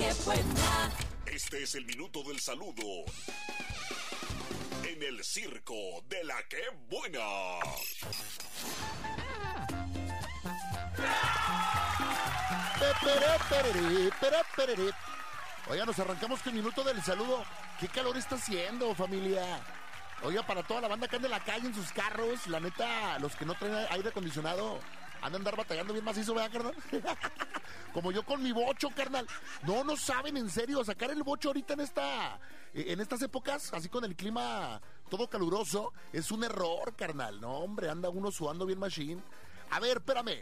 ¡Qué buena! Este es el minuto del saludo en el circo de la ¡Qué buena! Oiga, nos arrancamos con el minuto del saludo. ¿Qué calor está haciendo, familia? Oiga, para toda la banda que anda en la calle en sus carros, la neta, los que no traen aire acondicionado, han de andar batallando bien macizo, ¿verdad, carnal? Como yo con mi bocho, carnal. No saben, en serio, sacar el bocho ahorita en estas épocas, así con el clima todo caluroso, es un error, carnal. No, hombre, anda uno sudando bien machine. A ver, espérame,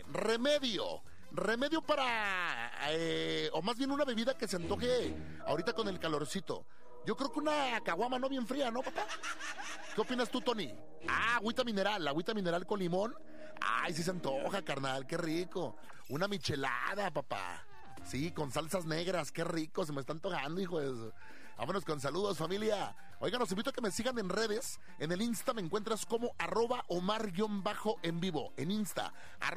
remedio para, o más bien una bebida que se antoje ahorita con el calorcito. Yo creo que una caguama no bien fría, ¿no, papá? ¿Qué opinas tú, Tony? Agüita mineral con limón. Ay, sí se antoja, carnal, qué rico. Una michelada, papá. Sí, con salsas negras, qué rico, se me está antojando, hijo de eso. Vámonos con saludos, familia. Oigan, los invito a que me sigan en redes. En el Insta me encuentras como @Omar_en vivo. En Insta,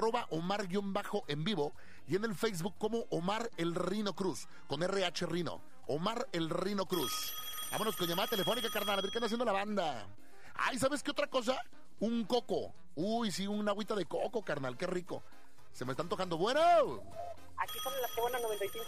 @Omar_en vivo. Y en el Facebook como Omar el Rino Cruz, con RH Rino. Omar el Rino Cruz. Vámonos con llamada telefónica, carnal, a ver qué anda haciendo la banda. Ay, ¿sabes qué otra cosa? Un coco. Uy, sí, una agüita de coco, carnal, qué rico. Se me está antojando. Bueno. Aquí son las que buenas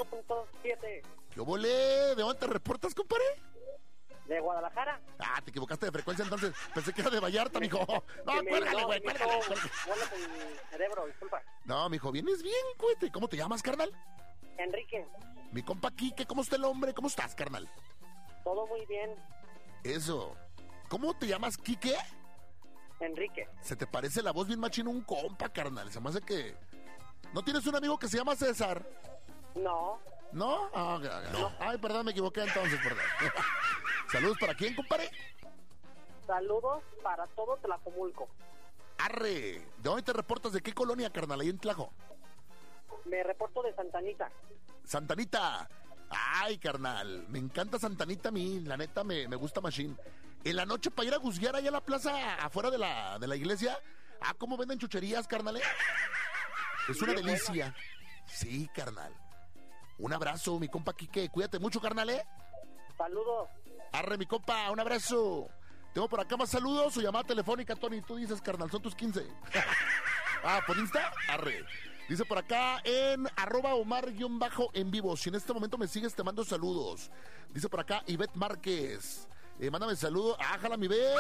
95.7. ¿Qué volé? ¿De dónde te reportas, compadre? ¿De Guadalajara? Te equivocaste de frecuencia entonces. Pensé que era de Vallarta, mijo. No, cuélgale, güey, cuélgale. Vuela con mi cerebro, disculpa. No, mijo, vienes bien, cuete. ¿Cómo te llamas, carnal? Enrique. Mi compa Quique, ¿cómo está el hombre? ¿Cómo estás, carnal? Todo muy bien. Eso. ¿Cómo te llamas, Quique? Enrique. Se te parece la voz bien machino un compa, carnal. Se me hace que... ¿No tienes un amigo que se llama César? No. ¿No? No. Ay, perdón, me equivoqué entonces, perdón. ¿Saludos para quién, compadre? Saludos para todo Tlacomulco. Arre. ¿De dónde te reportas? ¿De qué colonia, carnal? Ahí en Tlajo. Me reporto de Santanita. Santanita. Ay, carnal, me encanta Santanita a mí, la neta me gusta machine. En la noche para ir a guzguear allá a la plaza afuera de la iglesia. ¿Cómo venden chucherías, carnal? Es una delicia. Sí, carnal. Un abrazo, mi compa Quique, cuídate mucho, carnal, Saludos. Arre, mi compa, un abrazo. Tengo por acá más saludos, su llamada telefónica, Tony, tú dices, carnal, son tus 15. ¿Por Insta? Arre. Dice por acá en @Omar_en vivo. Si en este momento me sigues, te mando saludos. Dice por acá Ivette Márquez. Mándame saludos. Jala mi Ivette.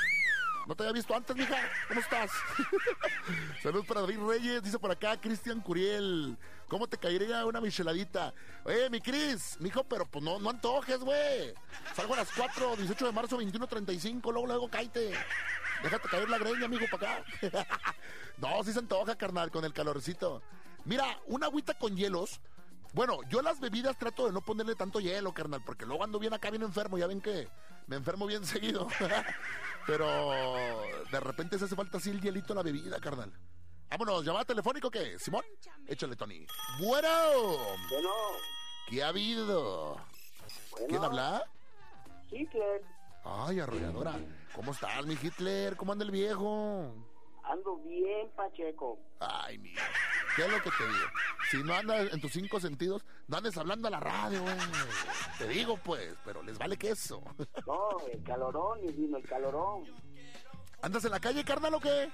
No te había visto antes, mija. ¿Cómo estás? Saludos para David Reyes. Dice por acá Cristian Curiel. ¿Cómo te caería una micheladita? Mi Cris, mijo, pero pues no antojes, güey. Salgo a las 4, 18 de marzo, 21:35. Luego cállate. Déjate caer la greña, mijo, para acá. No, sí se antoja, carnal, con el calorcito. Mira, una agüita con hielos. Bueno, yo a las bebidas trato de no ponerle tanto hielo, carnal, porque luego ando bien acá, bien enfermo. Ya ven que me enfermo bien seguido. Pero de repente se hace falta así el hielito en la bebida, carnal. Vámonos, ¿llamada telefónica o qué? Simón, échale, Tony. Bueno. ¿Qué ha habido? ¿Quién habla? Hitler. Ay, arrolladora. ¿Cómo estás, mi Hitler? ¿Cómo anda el viejo? Ando bien, Pacheco. Ay, mira. ¿Qué es lo que te digo? Si no andas en tus 5 sentidos, no andes hablando a la radio, güey. Te digo, pues, pero les vale queso. No, el calorón, mi vino, el calorón. ¿Andas en la calle, carnal, o qué?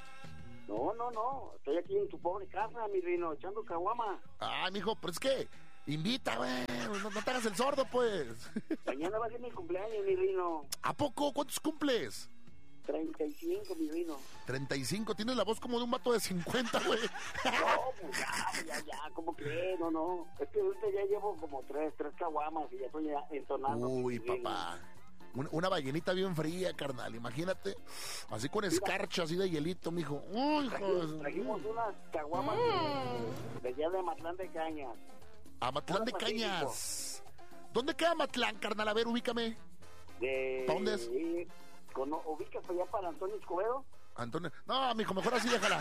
No. Estoy aquí en tu pobre casa, mi Rino, echando caguama. Ay, mijo, pero es que invita, güey. No te hagas el sordo, pues. Mañana va a ser mi cumpleaños, mi Rino. ¿A poco? ¿Cuántos cumples? 35, mi Rino. 35, tienes la voz como de un vato de 50, güey. No, pues ya, como que, no. Es que ahorita ya llevo como tres caguamas y ya estoy entonando. Uy, papá. Una ballenita bien fría, carnal, imagínate. Así con escarcha, así de hielito, mijo. Uy, trajimos unas caguamas de allá de Amatlán de Cañas. Amatlán de Cañas. ¿Dónde queda Amatlán, carnal? A ver, ubícame. ¿Para dónde es? ¿Ubicas allá para Antonio Escobedo? Antonio. No, mijo, mejor así déjala.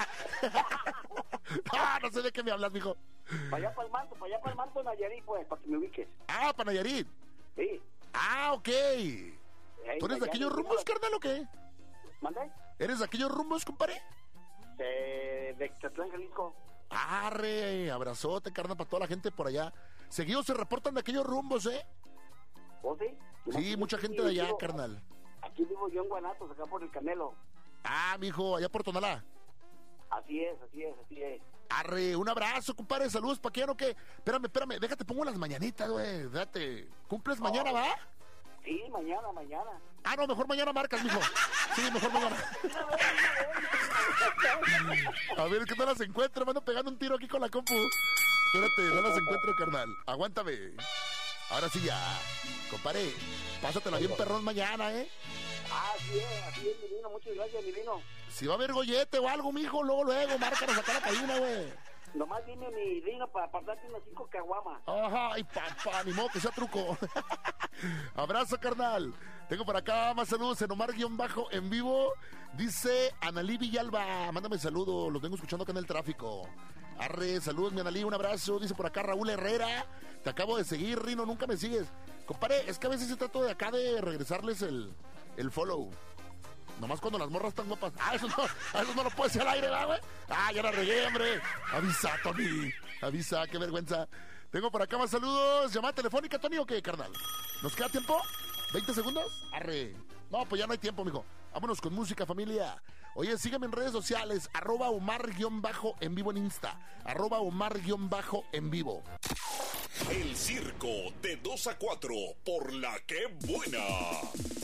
No sé de qué me hablas, mijo. Para allá para el manto, Nayarit, pues, para que me ubiques. Para Nayarit. Sí. Ok. ¿Tú eres de aquellos rumbos, carnal, o qué? ¿Mande? ¿Eres de aquellos rumbos, compadre? De Ixtatlán, Jalisco. Arre, abrazote, carnal, para toda la gente por allá. seguido se reportan de aquellos rumbos, ¿eh? ¿O sí? Sí, mucha gente de allá, carnal. Aquí vivo yo en Guanatos, acá por el Canelo. Ah, mijo, allá por Tonalá. Así es. Arre, un abrazo, compadre, saludos, ¿pa' quién o qué? Espérame, déjate, pongo las mañanitas, güey, date. ¿Cumples mañana, va? Sí, mañana. Ah, no, mejor mañana marcas, mijo. Sí, mejor mañana. A ver, que no las encuentro, me ando pegando un tiro aquí con la compu. Espérate, no las encuentro, carnal. Aguántame. Ahora sí ya. Compadre, pásatela bien perrón mañana, ¿eh? Así es, mi vino, muchas gracias, mi vino. Si va a haber gollete o algo, mijo, luego, márcanos acá la cabina, güey. Nomás dime mi vino para apartarte unas 5 caguamas. Ajá, ay, papá, ni modo que sea truco. Abrazo, carnal. Tengo por acá más saludos en Omar-en vivo. Dice Analí Villalba, mándame saludos, los vengo escuchando acá en el tráfico. Arre, saludos, mi Analí, un abrazo. Dice por acá Raúl Herrera, te acabo de seguir, Rino, nunca me sigues. Compadre, es que a veces se trato de acá de regresarles el follow. Nomás cuando las morras están guapas. Eso no lo puedo decir al aire, ¿verdad, güey? Ya la regué, hombre. Avisa, Tony. Avisa, qué vergüenza. Tengo por acá más saludos. ¿Llamada telefónica, Tony, o qué, carnal? ¿Nos queda tiempo? ¿20 segundos? Arre. No, pues ya no hay tiempo, mijo. Vámonos con música, familia. Oye, sígueme en redes sociales. @Omar_en vivo en Insta. @Omar_en vivo. El circo de 2 a 4 por La Que Buena.